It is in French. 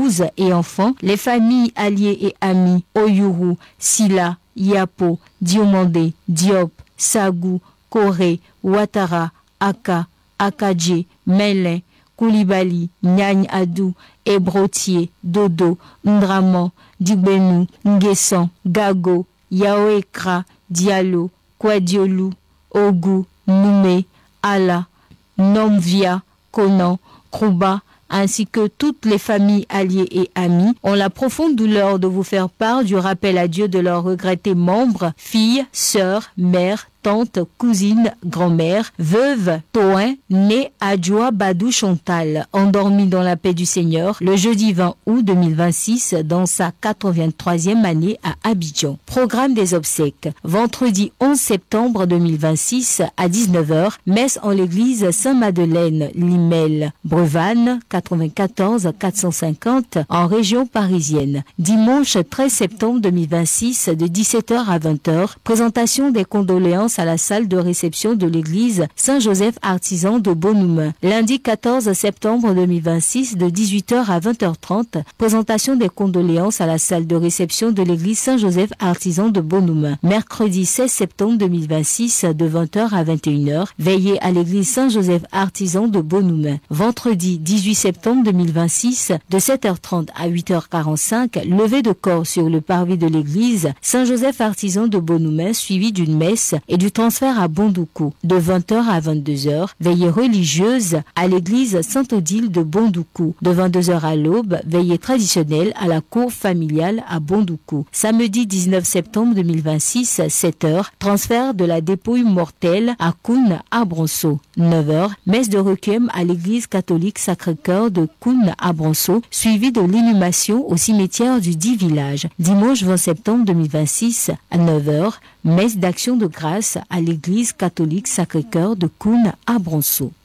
épouses et enfants, les familles alliées et amies, Oyuru, Silla, Yapo, Diomandé, Diop, Sagou, Koré, Ouattara, Aka, Akadje, Melin, Koulibaly, Nyagne Adou, Ebrotier, Dodo, Ndraman, Digbenu, Nguessan, Gago, Yaoekra, Diallo, Kwadiolou, Ogou, Noumé, Ala, Nomvia, Konan, Krouba, ainsi que toutes les familles alliées et amies, ont la profonde douleur de vous faire part du rappel à Dieu de leurs regrettés membres, filles, sœurs, mères, tante, cousine, grand-mère, veuve, Toin, née Adjoa Badou Chantal, endormie dans la paix du Seigneur le jeudi 20 août 2026 dans sa 83e année à Abidjan. Programme des obsèques. Vendredi 11 septembre 2026 à 19h, messe en l'église Saint-Madeleine, Limel, Brevanne, 94 450 en région parisienne. Dimanche 13 septembre 2026 de 17h à 20h, présentation des condoléances à la salle de réception de l'église Saint-Joseph Artisan de Bonoumen. Lundi 14 septembre 2026 de 18h à 20h30, présentation des condoléances à la salle de réception de l'église Saint-Joseph Artisan de Bonoumen. Mercredi 16 septembre 2026 de 20h à 21h, veillée à l'église Saint-Joseph Artisan de Bonoumen. Vendredi 18 septembre 2026 de 7h30 à 8h45, levée de corps sur le parvis de l'église Saint-Joseph Artisan de Bonoumen, suivi d'une messe et du transfert à Bondoukou. De 20h à 22h, veillée religieuse à l'église Sainte-Odile de Bondoukou. De 22h à l'aube, veillée traditionnelle à la cour familiale à Bondoukou. Samedi 19 septembre 2026, 7h, transfert de la dépouille mortelle à Koun à Bronceau. 9h, messe de requiem à l'église catholique Sacré-Cœur de Koun à Bronceau, suivi de l'inhumation au cimetière du dit village. Dimanche 20 septembre 2026 à 9h, messe d'action de grâce à l'église catholique Sacré-Cœur de Koun à Bronceau.